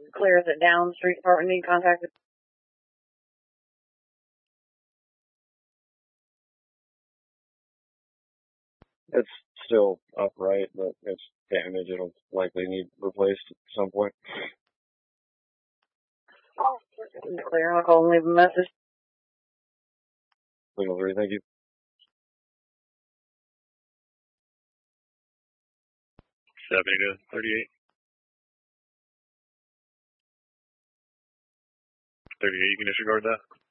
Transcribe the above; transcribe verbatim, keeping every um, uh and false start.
Clear is it down? Street department need contacted? It's still upright, but it's damaged. It'll likely need replaced at some point. Clear, I'll call and leave a message. Signal three, thank you. seventy to thirty-eight. thirty-eight, you can disregard that.